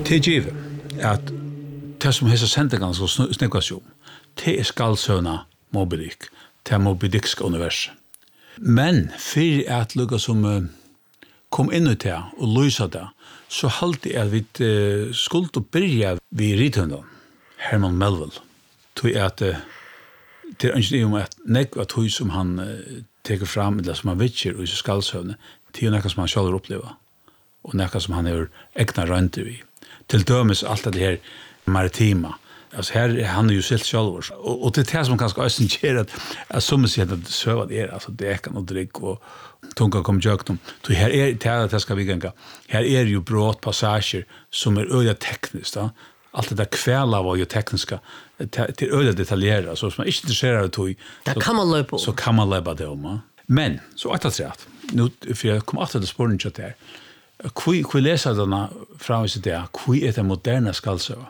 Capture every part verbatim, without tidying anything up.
Det är givet att det som hessa sända så snäckas ju. Det är skallsöna Moby Dick, det Moby Dickska universum. Men för att lukka som uh, kom in i det och lysa det, så halte jag att vi uh, skulle börja vid rithundan, Herman Melville. Tog att uh, det är inte om att nekva tog som han uh, teker fram, eller som han vitcher i skallsövne, det är nekva som han själv upplever, och nekva som han har egna rönter vid. Till dömes allt det här maritima. Alltså här han är ju helt själv och, och det är det som kanske är sincere att att som säger att söva det är alltså det kan och drick och tunga kom jag dem. Så här är det att det ska vi gänga. Här är ju brott passager som är öde tekniskt då. Allt det där kvälla var ju tekniska till öde detaljerat så som man inte intresserad av det kan man löpa så kan man löpa det om. Men så att det rätt. Nu för jag kom åter till spåren chat där. Kui kui läsa denna från sig där. Kui är det moderna skallsöva.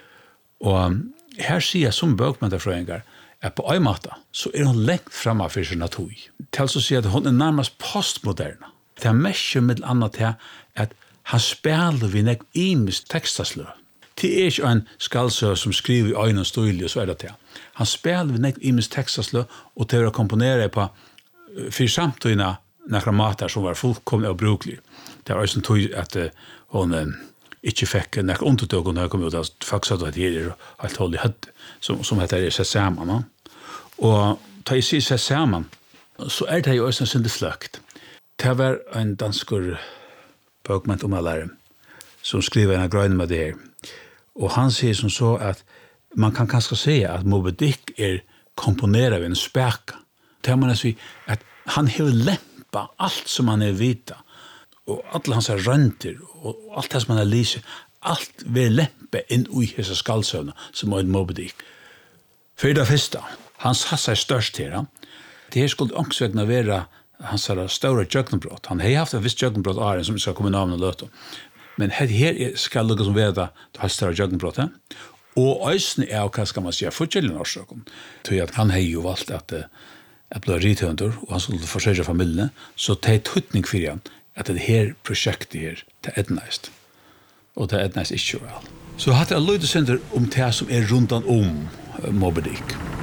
Og her sier jeg som bøkmentarfrøyngar at på øymatta så er hun lengt framme for sin natur. Til å si at hun er nærmest postmoderna. Det er mest med annet til at han spiller vi nek imisk tekstaslø. Det er ikke en skallsø som skriver i øynene støylig, og så er det til. Han spiller vi nek imisk tekstaslø, og til å komponere på for samtøyene nekra mater som var fullkomne og bruklig. Det er også tog at hun ikke fikk nekker undertøk når jeg kom ut, at folk sa at det er helt hold i hødd, som, som heter seg sammen. Og da jeg sier seg sammen, så er det jo også en syndig fløkt. Det var en dansker bøkment om alle som skriver en av grønne med det her. Og han sier som så at man kan kanskje se at Moby Dick er komponeret ved en speka. Det man si at han har lempa alt som han er vita, og alle hans rønter, og alt det som han har lyset, alt vil lempe inn i hese skallsøvne, som er en Moby Dick. For det første, han satt seg størst her. Det her skulle ångsvekna være hans større jøgnebrott. Han har haft en viss jøgnebrott åren som skal komme navn og løte. Men her, her skal lukke som være det har større jøgnebrott. Og øysene er, hva skal man si, forskjellig norsk. Til at han har jo valgt at jeg ble rithønder, og han skulle forsørge familiene, så det er tøytning for han at det her prosjektet her, det er etnæst. Og det er etnæst ikke vel. Så hadde jeg løyde sender om det som er rundan om Moby Dick.